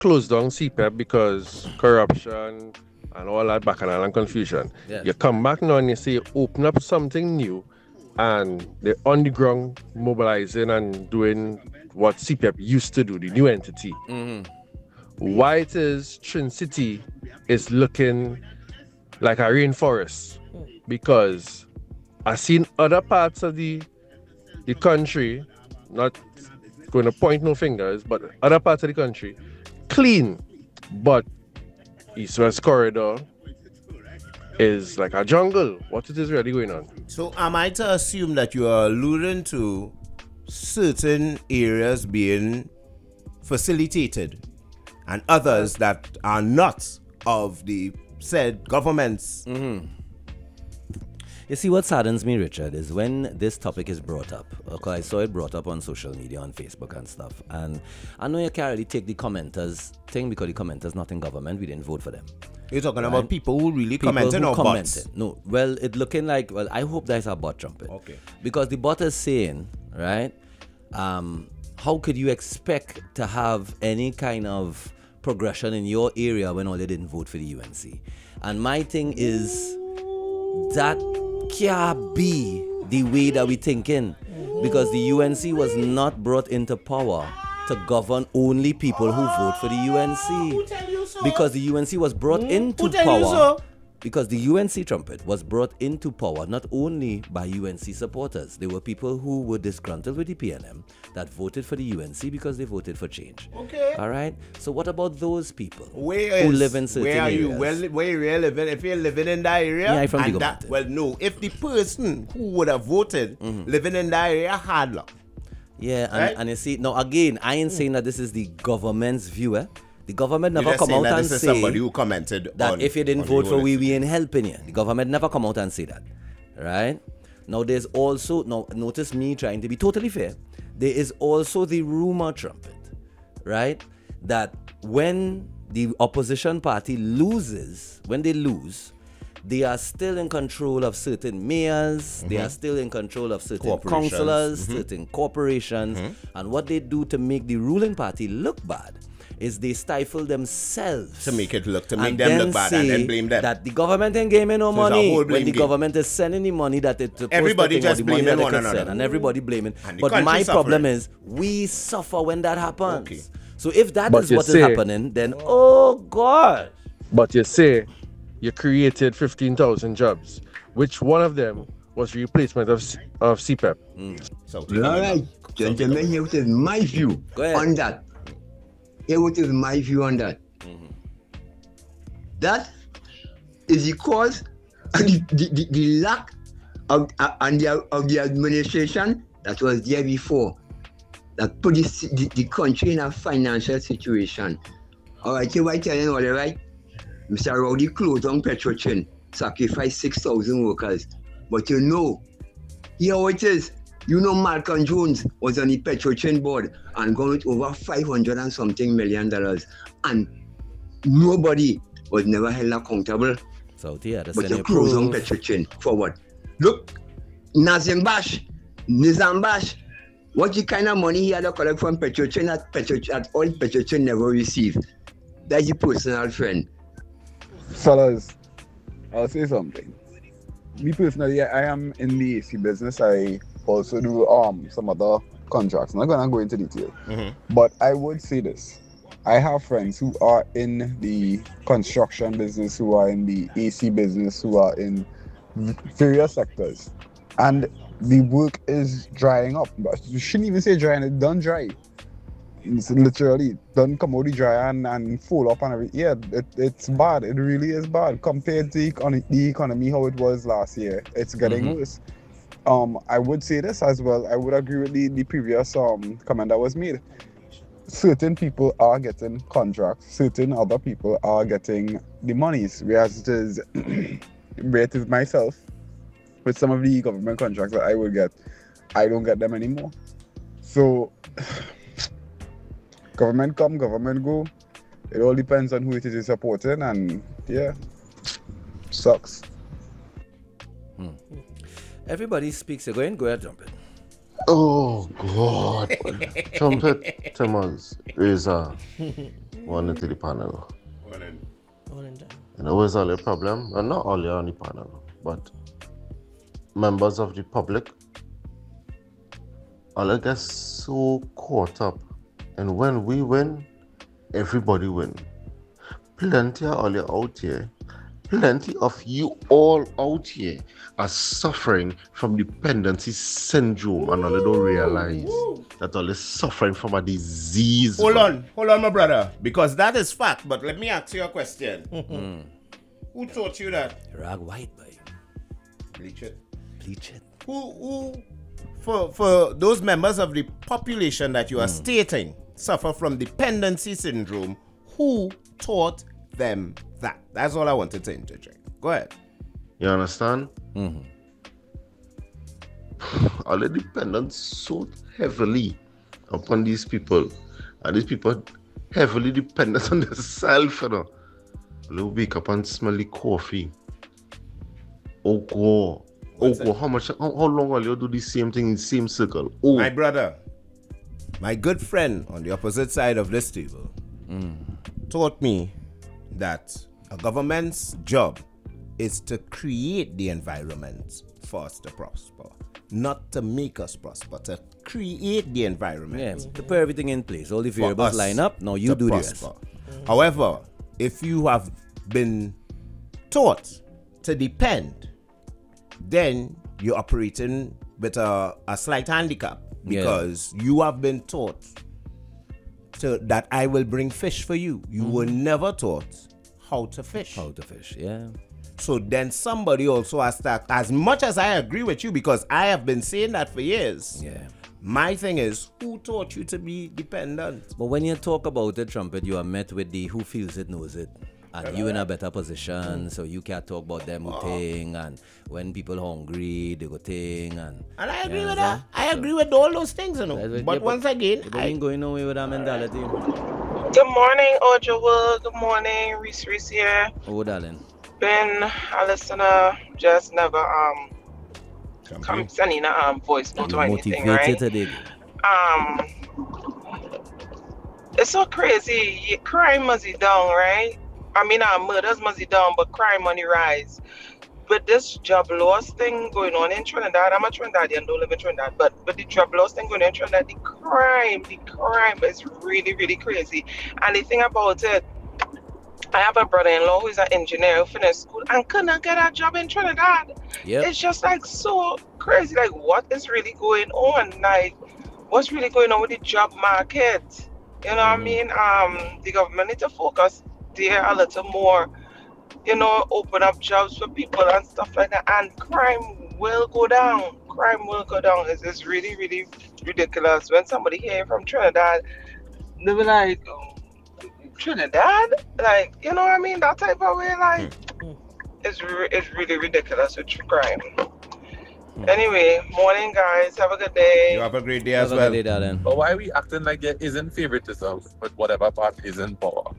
close down CPEP because corruption and all that bacchanal and confusion. Yeah. You come back now and you say open up something new, and they're on the ground mobilizing and doing what CPEP used to do, the new entity. Why it is Trin City is looking like a rainforest? Because I've seen other parts of the country, not going to point no fingers, but other parts of the country, clean. But East-West Corridor is like a jungle. What it is really going on? So am I to assume that you are alluding to certain areas being facilitated and others that are not of the said governments? You see, what saddens me, Richard, is when this topic is brought up. Okay, I saw it brought up on social media, on Facebook and stuff. And I know you can't really take the commenters thing because the commenters not in government. We didn't vote for them. You're talking about people who really People commenting who or bots? commented. No, well, it looking like, well, I hope there's a bot trumpet. Okay. Because the bot is saying, right, how could you expect to have any kind of progression in your area when all they didn't vote for the UNC? And my thing is that can't be the way that we thinking, because the UNC was not brought into power to govern only people who vote for the UNC. Because the UNC was brought into power. Because the UNC trumpet was brought into power not only by UNC supporters. There were people who were disgruntled with the PNM that voted for the UNC because they voted for change. Okay. All right? So what about those people Who live in certain where are you? areas? Where you really living? If you're living in that area, Yeah, I'm from and Big that, Mountain. well, no. If the person who would have voted living in that area had luck. Yeah, and, Right? and you see, now again, I ain't saying that this is the government's view. The government You're never just come saying out that and this is say somebody who commented that on, if you didn't on vote the for whole we ain't helping you. The government never come out and say that, right? Now there's also, now notice me trying to be totally fair, there is also the rumor trumpet, right? That when the opposition party loses, when they lose, they are still in control of certain mayors, they are still in control of certain Corporations. councillors, certain corporations, and what they do to make the ruling party look bad is they stifle themselves to make it look, to and make them then look bad and say then blame them. that the government ain't giving no So it's a money whole when blame the game. government is sending the money that it's supposed Everybody to take, or just the money blaming that one they could another. send, and everybody blaming. And the But country my problem suffering. is we suffer when that happens. Okay. So if that But is you what is say- happening, then oh God. But you say you created 15,000 jobs. Which one of them was replacement of CPEP? So, All right, gentlemen, here is my view Go ahead. on that. Here is my view on that. That is the cause of the lack of the administration that was there before, that put the country in a financial situation. All right, you right telling all right. Mr. Rowdy closed down Petrochin, sacrificed 6,000 workers. But you know, here it is. You know Malcolm Jones was on the Petrochin board and got with over $500 and something million. And nobody was never held accountable. So yeah, the But you Senate close on proof. Petrochin for what? Look, Nizam Bash, what the kind of money he had to collect from Petrochin at all Petrochin never received. That's your personal friend. Fellas, I'll say something. Me personally, I am in the AC business. I also do some other contracts. I'm not gonna go into detail, but I would say this: I have friends who are in the construction business, who are in the AC business, who are in various sectors, and the work is drying up. But you shouldn't even say drying; it done dry. It's literally done commodity dry and fall up and everything. Yeah, it's bad. It really is bad compared to the economy how it was last year. It's getting worse. I would say this as well. I would agree with the previous comment that was made. Certain people are getting contracts. Certain other people are getting the monies. Whereas it is myself with some of the government contracts that I would get, I don't get them anymore. So. Government come, government go. It all depends on who it is you're supporting, and yeah, sucks. Everybody speaks. Go ahead, jump in. Oh God! Trumpet Timmons is One into the panel. Morning, John. You know what's all the problem? And not only on the panel, but members of the public all get so caught up. And when we win, everybody win. Plenty of all you out here, plenty of you all out here are suffering from dependency syndrome and all they don't realize that all is suffering from a disease. Hold on, my brother, because that is fact. But let me ask you a question. Who taught you that? Rag white, boy. Bleach it. Bleach it. Who for those members of the population that you are stating suffer from dependency syndrome, who taught them that? That's all I wanted to interject. Go ahead. You understand? All the dependent so heavily upon these people, and these people heavily dependent on themselves, you know. They'll wake up and smell the coffee. Oh God. How long will you do the same thing in the same circle? Oh. My brother, my good friend on the opposite side of this table, taught me that a government's job is to create the environment for us to prosper. Not to make us prosper, to create the environment. Yeah, to put everything in place. All the variables line up. Now you do this. However, if you have been taught to depend, then you're operating with a slight handicap, because you have been taught that I will bring fish for you. You were never taught how to fish. How to fish, yeah. So then somebody also has to, as much as I agree with you, because I have been saying that for years. Yeah. My thing is, who taught you to be dependent? But when you talk about it, Trumpet, you are met with the who feels it knows it. And you in a better position, so you can't talk about them who thing, and when people hungry, they go thing, and I agree with that. I agree with all those things, you know. But once again, I ain't going away with that mentality. Good morning, Ojo. Good morning, Reese here. Oh, darling. Been a listener, just never come sending a voice note or anything, right? Today. It's so crazy. Crime must be down, right? I mean, murders must be down, but crime on the rise. But this job loss thing going on in Trinidad, I'm a Trinidadian, don't live in Trinidad, but the job loss thing going on in Trinidad, the crime is really, really crazy. And the thing about it, I have a brother-in-law who is an engineer who finished school and couldn't get a job in Trinidad. Yep. It's just like so crazy. Like, what is really going on? Like, what's really going on with the job market? You know what I mean? The government need to focus there a little more, you know, open up jobs for people and stuff like that, and crime will go down. It's really, really ridiculous. When somebody here from Trinidad, they be like, Trinidad? Like, you know what I mean? That type of way, like, it's really ridiculous with crime. Anyway, morning guys, have a good day. You have a great day as well. But why are we acting like there isn't favoritism with whatever party is in power?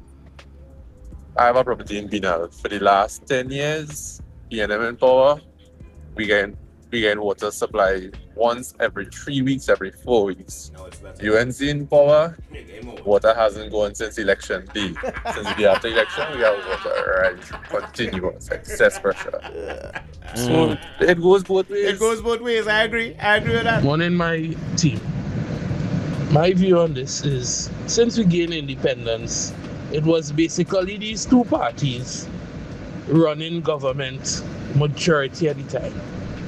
I have a property in Binal. For the last 10 years, PNM in power, we get water supply once every 3 weeks, every 4 weeks. UNC in power, water hasn't gone since election day. Since the day after election, we have water, right? Continuous, excess pressure. So it goes both ways. I agree with that. Morning, my team. My view on this is, since we gained independence, it was basically these two parties running government majority of the time.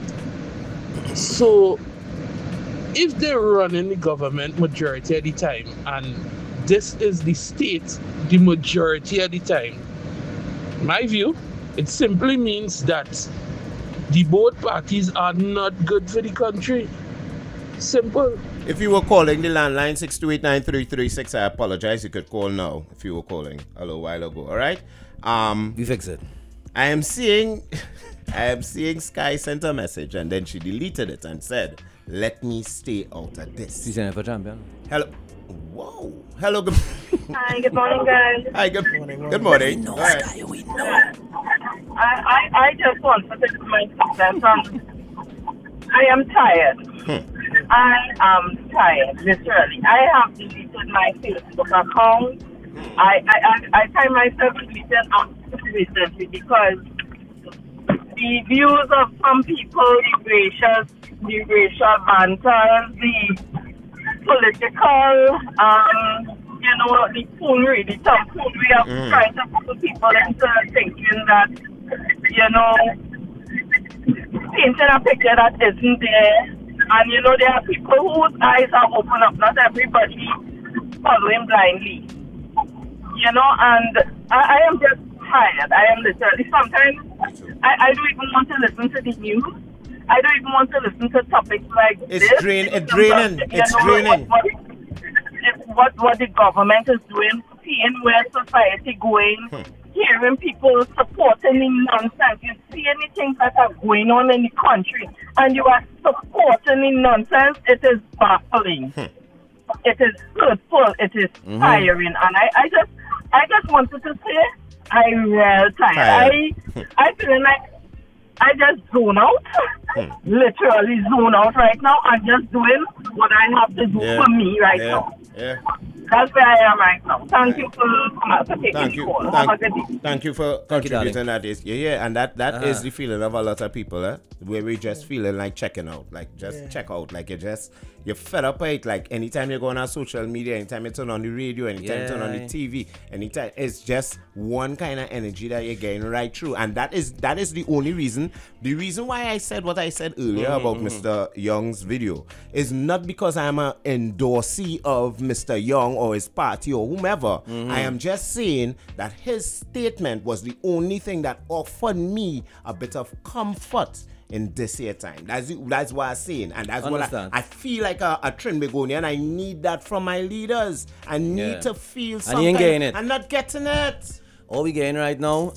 So, if they're running the government majority of the time, and this is the state the majority of the time, my view, it simply means that the both parties are not good for the country. Simple. If you were calling the landline 6289336, I apologize. You could call now if you were calling a little while ago. All right. We fix it. I am seeing Sky sent a message and then she deleted it and said, "Let me stay out of this." She's an champion. Hello. Whoa. Hello. Good. Hi. Good morning, guys. Hi. Good morning. We know, Right. Sky. We know. I just want to say my success. I am tired. I am tired, literally. I have deleted my Facebook account I find myself tweeting out recently because the views of some people, the racial banters, the political, the foolery, the tomfoolery of trying to put people into thinking that, painting a picture that isn't there. And, there are people whose eyes are open up. Not everybody following blindly. And I am just tired. I am literally, sometimes I don't even want to listen to the news. I don't even want to listen to topics like this. It's draining. What the government is doing, seeing where society going, hearing people supporting the nonsense. You see anything that are going on in the country and you are supporting the nonsense, it is baffling. It is hurtful. It is tiring. And I just wanted to say I'm real tired. I feel like I just zone out, literally zone out right now and just doing what I have to do for me right now. Yeah. That's where I am right now. Thank you for taking the call. Have a good day. Thank you for contributing that. And that is the feeling of a lot of people, where we just feeling like checking out, like just check out, like you're fed up with it. Like anytime you go on our social media, anytime you turn on the radio, anytime you turn on the TV, anytime, it's just one kind of energy that you're getting right through. And that is the only reason. The reason why I said what I said earlier about Mr. Young's video is not because I'm an endorsee of Mr. Young or his party or whomever. I am just saying that his statement was the only thing that offered me a bit of comfort in this year time. That's what I'm saying. And that's what I feel like a Trinbagonian. I need that from my leaders. I need to feel something. And you ain't getting it. I'm not getting it. All we getting right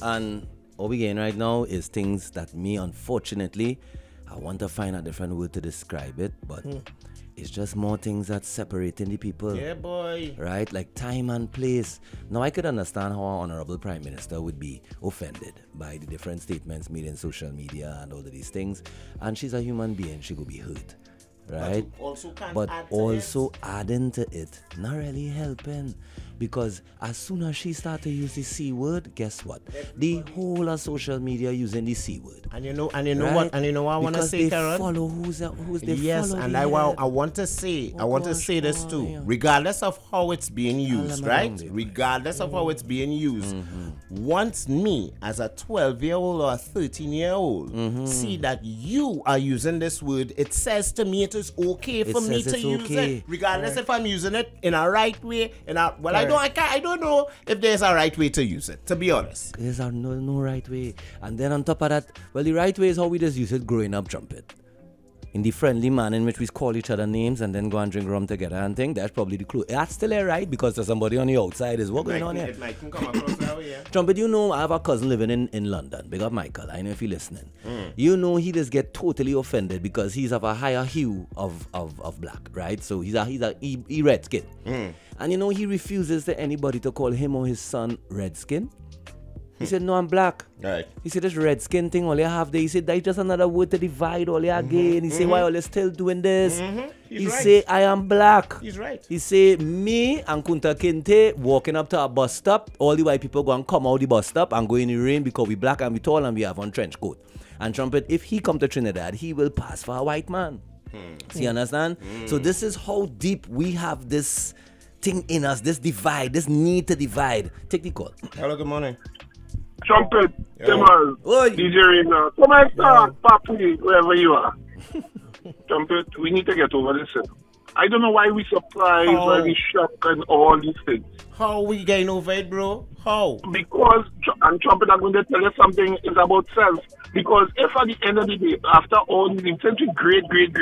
now is things that me, unfortunately, I want to find a different word to describe it, but it's just more things that separating the people. Yeah, boy. Right? Like time and place. Now, I could understand how our Honorable Prime Minister would be offended by the different statements made in social media and all of these things. And she's a human being. She could be hurt. Right? But also adding to it, not really helping. Because as soon as she started to use the C word, guess what? The whole of social media using the C word. And you know what I want to say, Karen? Follow who's they yes, follow. And I want to say this too. Regardless of how it's being used, right? Regardless of how it's being used. Once me as a 12-year-old or a 13-year-old see that you are using this word, it says to me it is okay for me to use it. Regardless if I'm using it in a right way, I don't know if there's a right way to use it, to be honest. There's no right way. And then on top of that, the right way is how we just use it growing up, Trumpet. In the friendly manner in which we call each other names and then go and drink rum together and think that's probably the clue. That's still a right because there's somebody on the outside is what going on here. It might come across that way, yeah. Trumpet, I have a cousin living in London. Big up Michael. I know if you're listening. He just get totally offended because he's of a higher hue of black, right? So he red skin. And he refuses to anybody to call him or his son red skin. He said, no, I'm black. Right. He said, this red skin thing all you have there. He said, that's just another word to divide all you again. He said, why are you still doing this? He said, I am black. He's right. He said, me and Kunta Kinte walking up to a bus stop, all the white people go and come out the bus stop and go in the rain because we black and we tall and we have on trench coat. And Trumpet, if he come to Trinidad, he will pass for a white man. See, you understand? So this is how deep we have this thing in us, this divide, this need to divide. Take the call. Hello, good morning. Trumpet, Timmer, DJ Rina, come and start, Papi, wherever you are. Trumpet, we need to get over this. I don't know why we surprised, why we shocked, and all these things. How we getting over it, bro? How? Because, and Trumpet, I'm going to tell you something, it's about self. Because if at the end of the day, after all these things, since great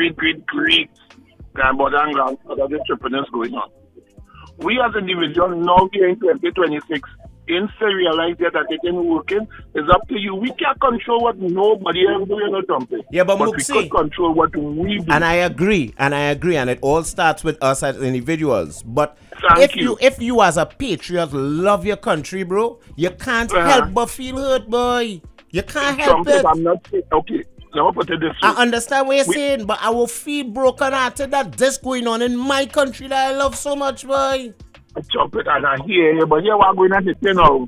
grandmother and grandfather entrepreneurs going on, we as individuals now here in 2026, realize that it ain't working. It's up to you. We can't control what nobody else doing or something. Yeah, but we Muxi, can control what we do. And I agree, and it all starts with us as individuals. But if you as a patriot love your country, bro, you can't help but feel hurt, boy. You can't help it. I'm not saying, okay. Now put it this way. I understand what you're saying, but I will feel broken hearted that this going on in my country that I love so much, boy. trumpet and I hear you, but here we're going to say now,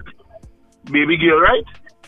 baby girl, right?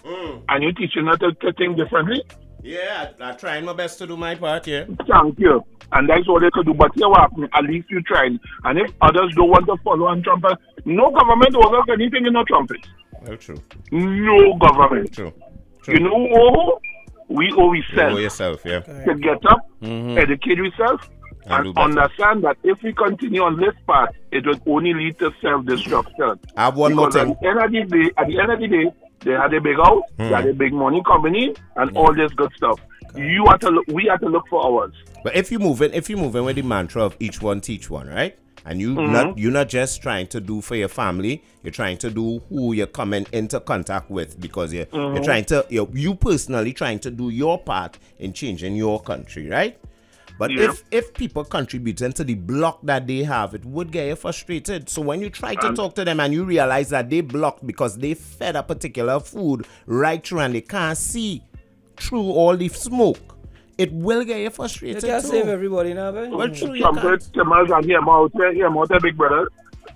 And you teaching her to think differently? Yeah, I'm trying my best to do my part here. Thank you. And that's all they could do. But here what happened, at least you tried. And if others don't want to follow on trumpet, no government will do anything in no trumpet. Well, true. No government. True. You know who? We owe ourselves. You owe yourself, yeah. To get up, educate yourself, and understand that if we continue on this path, it will only lead to self-destruction. I have one more thing. At the end of the day, they had a big house, they had a big money coming in, and all this good stuff. We have to look for ours. But if you move in with the mantra of each one teach one, right? And you're not just trying to do for your family, you're trying to do who you're coming into contact with, because you're trying to you personally trying to do your part in changing your country, right? But if people contributing to the block that they have, it would get you frustrated. So when you try to talk to them and you realize that they blocked because they fed a particular food right through and they can't see through all the smoke, it will get you frustrated. You can't save everybody now, man. Well, true, you Compared to Timers and here out big brother.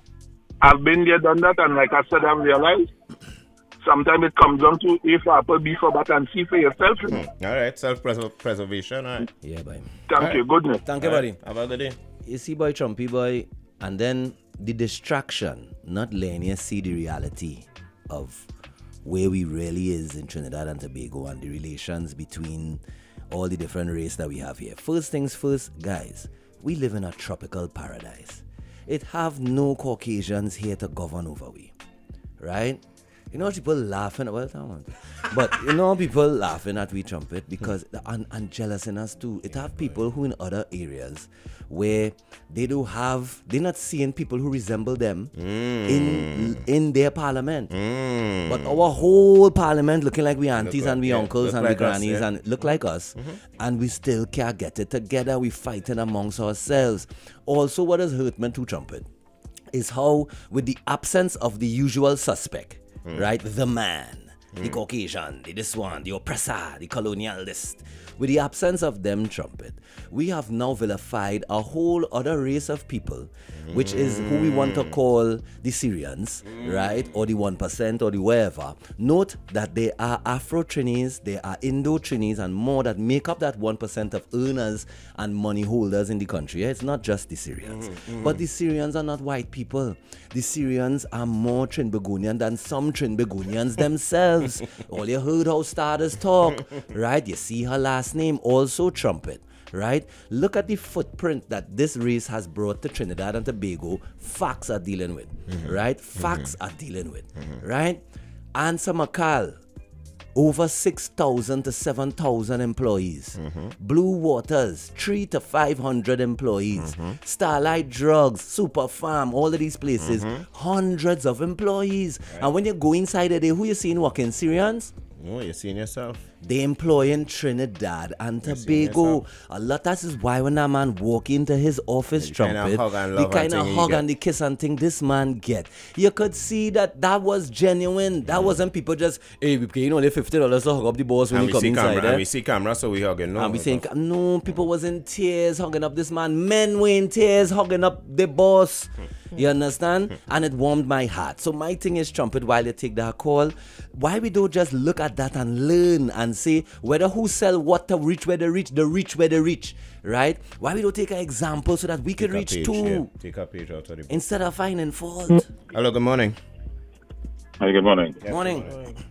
I've been there, done that, and like I said, I've realized sometimes it comes down to if apple, be for but and see for yourself. All right, self-preservation, all right. Yeah, boy. Thank you, goodness. Thank you, buddy. Have a good day. You see, boy, Trumpy boy, and then the distraction, not letting you see the reality of where we really is in Trinidad and Tobago and the relations between all the different races that we have here. First things first, guys, we live in a tropical paradise. It have no Caucasians here to govern over we, right? You know people laughing about that, but you know people laughing at we trumpet because and jealous in us too. It have people who in other areas where they're not seeing people who resemble them in their parliament. But our whole parliament looking like we aunties and we uncles and we grannies and look like us, and we still can't get it together. We fighting amongst ourselves. Also, what has hurt me to trumpet is how, with the absence of the usual suspect, right? The man, the Caucasian, the this one, the oppressor, the colonialist. With the absence of them trumpet, we have now vilified a whole other race of people, which is who we want to call the Syrians, right? Or the 1% or the wherever. Note that they are Afro-Trinis, they are Indo-Trinis and more that make up that 1% of earners and money holders in the country. It's not just the Syrians. But the Syrians are not white people. The Syrians are more Trinbagonian than some Trinbagonians themselves. All you heard how starters talk, right? You see her last name, also trumpet, right? Look at the footprint that this race has brought to Trinidad and Tobago. Facts are dealing with, right? Facts are dealing with, right? Ansa McCall, over 6,000 to 7,000 employees. Blue Waters, 300 to 500 employees. Starlight Drugs, Super Farm, all of these places, hundreds of employees. Right. And when you go inside there, who you seeing working? Syrians? Oh, you're seeing yourself. They employ in Trinidad and Tobago. A lot. That is why when that man walk into his office, trumpet, the kind of hug and the kiss and thing this man get, you could see that was genuine. That wasn't people just, hey, we pay only $50 to hug up the boss when he come inside. And we see camera, so we hugging. And we saying, no, people was in tears hugging up this man. Men were in tears hugging up the boss. You understand? And it warmed my heart. So my thing is, trumpet, while you take that call, why we don't just look at that and learn and say whether who sell what to reach where they reach, where they reach, right? Why we don't take an example so that we can reach too? Yeah. Take a page out of the book. Instead of finding fault. Hello, good morning. Hi, good morning. Good morning.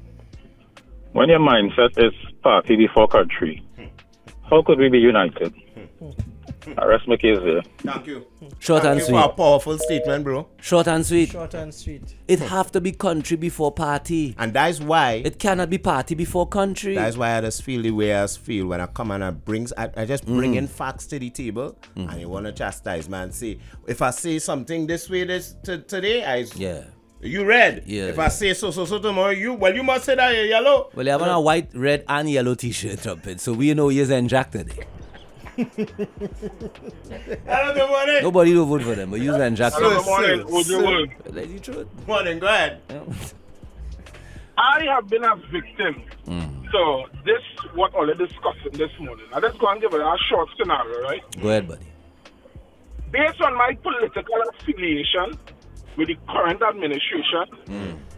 When your mindset is party before country, how could we be united? I rest my case there. Thank you. Short and sweet. For a powerful statement, bro. Short and sweet. Short and sweet. It have to be country before party. And that's why it cannot be party before country. That's why I just feel the way I feel when I come and I just bring in facts to the table and you want to chastise man. Say, if I say something this way today, you red. Yeah. If I say so tomorrow, you must say that you're yellow. Well, you have a white, red, and yellow t-shirt, trumpet, so we know you're in Jack today. Nobody will vote for them, but you and Jack. Good morning. Morning, go ahead. I have been a victim. So this what all discussing this morning. I just go and give it a short scenario, right? Go ahead, buddy. Based on my political affiliation, with the current administration,